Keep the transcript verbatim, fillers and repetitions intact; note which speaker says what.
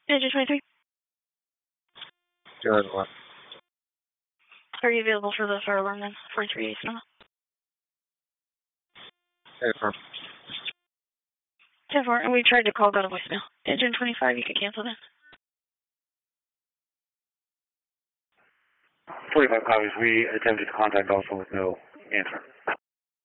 Speaker 1: Engine twenty-three.
Speaker 2: Zero one.
Speaker 1: Are you available for the fire alarm then? forty-three A Sonoma.
Speaker 2: ten four.
Speaker 1: ten four, and we tried to call, got a voicemail. Engine twenty-five, you can cancel that.
Speaker 3: forty-five copies. We attempted to contact also with no answer.